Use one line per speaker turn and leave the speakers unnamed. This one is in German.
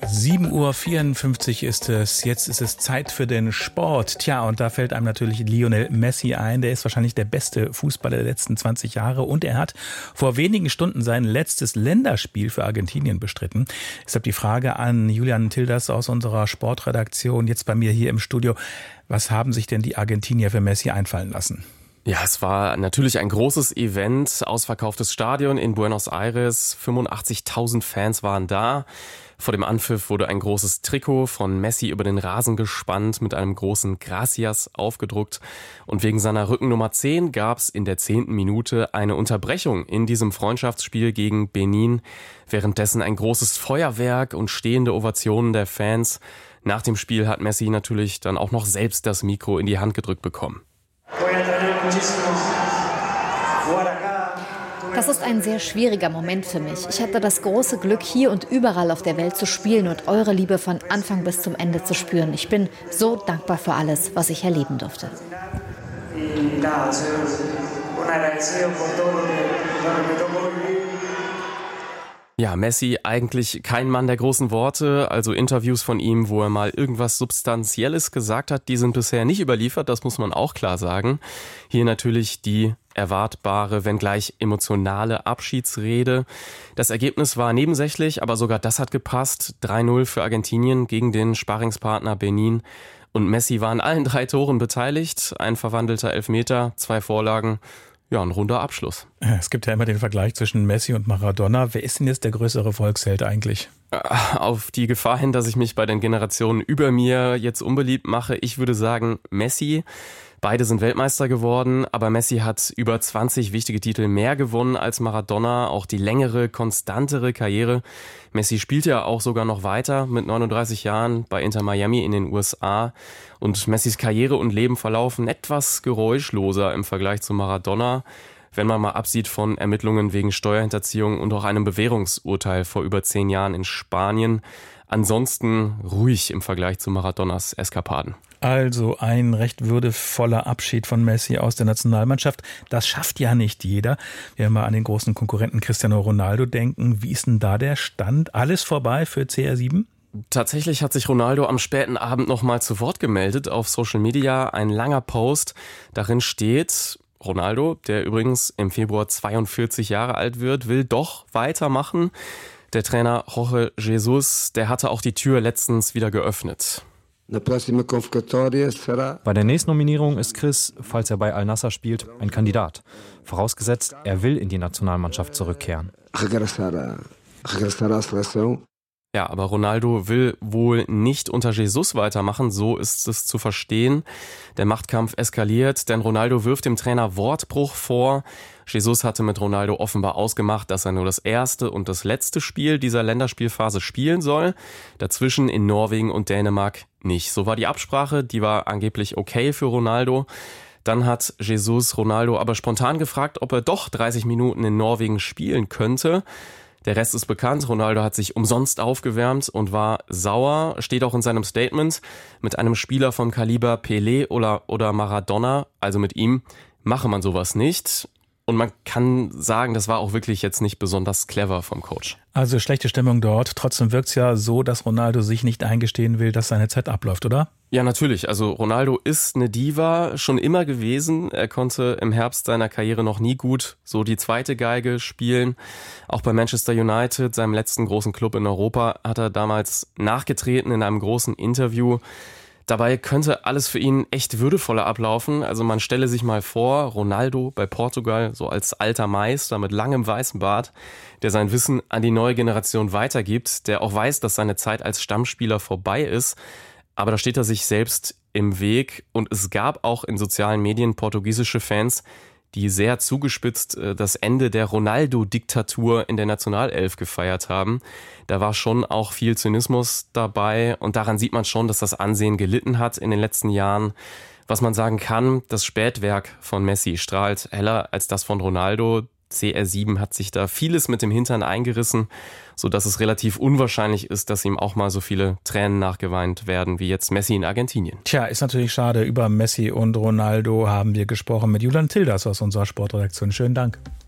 7:54 Uhr ist es. Jetzt ist es Zeit für den Sport. Tja, und da fällt einem natürlich Lionel Messi ein. Der ist wahrscheinlich der beste Fußballer der letzten 20 Jahre. Und er hat vor wenigen Stunden sein letztes Länderspiel für Argentinien bestritten. Deshalb die Frage an Julian Tildas aus unserer Sportredaktion, jetzt bei mir hier im Studio. Was haben sich denn die Argentinier für Messi einfallen lassen?
Ja, es war natürlich ein großes Event, ausverkauftes Stadion in Buenos Aires, 85.000 Fans waren da. Vor dem Anpfiff wurde ein großes Trikot von Messi über den Rasen gespannt, mit einem großen Gracias aufgedruckt. Und wegen seiner Rückennummer 10 gab es in der 10. Minute eine Unterbrechung in diesem Freundschaftsspiel gegen Benin. Währenddessen ein großes Feuerwerk und stehende Ovationen der Fans. Nach dem Spiel hat Messi natürlich dann auch noch selbst das Mikro in die Hand gedrückt bekommen.
Das ist ein sehr schwieriger Moment für mich. Ich hatte das große Glück, hier und überall auf der Welt zu spielen und eure Liebe von Anfang bis zum Ende zu spüren. Ich bin so dankbar für alles, was ich erleben durfte.
Ja, Messi eigentlich kein Mann der großen Worte, also Interviews von ihm, wo er mal irgendwas Substanzielles gesagt hat, die sind bisher nicht überliefert, das muss man auch klar sagen. Hier natürlich die erwartbare, wenngleich emotionale Abschiedsrede. Das Ergebnis war nebensächlich, aber sogar das hat gepasst. 3-0 für Argentinien gegen den Sparringspartner Benin. Und Messi war an allen 3 Toren beteiligt. Ein verwandelter Elfmeter, 2 Vorlagen. Ja, ein runder Abschluss.
Es gibt ja immer den Vergleich zwischen Messi und Maradona. Wer ist denn jetzt der größere Volksheld eigentlich?
Auf die Gefahr hin, dass ich mich bei den Generationen über mir jetzt unbeliebt mache, ich würde sagen Messi. Beide sind Weltmeister geworden, aber Messi hat über 20 wichtige Titel mehr gewonnen als Maradona, auch die längere, konstantere Karriere. Messi spielt ja auch sogar noch weiter mit 39 Jahren bei Inter Miami in den USA. Und Messis Karriere und Leben verlaufen etwas geräuschloser im Vergleich zu Maradona, wenn man mal absieht von Ermittlungen wegen Steuerhinterziehung und auch einem Bewährungsurteil vor über 10 Jahren in Spanien. Ansonsten ruhig im Vergleich zu Maradonas Eskapaden.
Also ein recht würdevoller Abschied von Messi aus der Nationalmannschaft. Das schafft ja nicht jeder. Wenn wir mal an den großen Konkurrenten Cristiano Ronaldo denken, wie ist denn da der Stand? Alles vorbei für CR7?
Tatsächlich hat sich Ronaldo am späten Abend noch mal zu Wort gemeldet auf Social Media. Ein langer Post. Darin steht: Ronaldo, der übrigens im Februar 42 Jahre alt wird, will doch weitermachen. Der Trainer Jorge Jesus, der hatte auch die Tür letztens wieder geöffnet.
Bei der nächsten Nominierung ist Chris, falls er bei Al-Nassr spielt, ein Kandidat. Vorausgesetzt, er will in die Nationalmannschaft zurückkehren.
Ja, aber Ronaldo will wohl nicht unter Jesus weitermachen, so ist es zu verstehen. Der Machtkampf eskaliert, denn Ronaldo wirft dem Trainer Wortbruch vor. Jesus hatte mit Ronaldo offenbar ausgemacht, dass er nur das erste und das letzte Spiel dieser Länderspielphase spielen soll. Dazwischen in Norwegen und Dänemark nicht. So war die Absprache, die war angeblich okay für Ronaldo. Dann hat Jesus Ronaldo aber spontan gefragt, ob er doch 30 Minuten in Norwegen spielen könnte. Der Rest ist bekannt. Ronaldo hat sich umsonst aufgewärmt und war sauer. Steht auch in seinem Statement: Mit einem Spieler vom Kaliber Pelé oder Maradona, also mit ihm, mache man sowas nicht. Und man kann sagen, das war auch wirklich jetzt nicht besonders clever vom Coach.
Also schlechte Stimmung dort. Trotzdem wirkt es ja so, dass Ronaldo sich nicht eingestehen will, dass seine Zeit abläuft, oder?
Ja, natürlich. Also Ronaldo ist eine Diva, schon immer gewesen. Er konnte im Herbst seiner Karriere noch nie gut so die zweite Geige spielen. Auch bei Manchester United, seinem letzten großen Club in Europa, hat er damals nachgetreten in einem großen Interview. Dabei könnte alles für ihn echt würdevoller ablaufen. Also man stelle sich mal vor, Ronaldo bei Portugal, so als alter Meister mit langem weißen Bart, der sein Wissen an die neue Generation weitergibt, der auch weiß, dass seine Zeit als Stammspieler vorbei ist. Aber da steht er sich selbst im Weg. Und es gab auch in sozialen Medien portugiesische Fans, die sehr zugespitzt das Ende der Ronaldo-Diktatur in der Nationalelf gefeiert haben. Da war schon auch viel Zynismus dabei und daran sieht man schon, dass das Ansehen gelitten hat in den letzten Jahren. Was man sagen kann, das Spätwerk von Messi strahlt heller als das von Ronaldo. CR7 hat sich da vieles mit dem Hintern eingerissen, sodass es relativ unwahrscheinlich ist, dass ihm auch mal so viele Tränen nachgeweint werden wie jetzt Messi in Argentinien.
Tja, ist natürlich schade. Über Messi und Ronaldo haben wir gesprochen mit Julian Tildas aus unserer Sportredaktion. Schönen Dank.